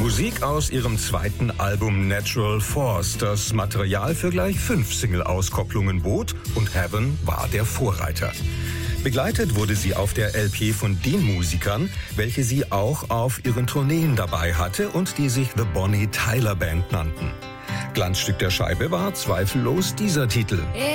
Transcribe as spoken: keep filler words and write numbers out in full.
Musik aus ihrem zweiten Album Natural Force, das Material für gleich fünf Single-Auskopplungen bot, und Heaven war der Vorreiter. Begleitet wurde sie auf der L P von den Musikern, welche sie auch auf ihren Tourneen dabei hatte und die sich The Bonnie Tyler Band nannten. Glanzstück der Scheibe war zweifellos dieser Titel.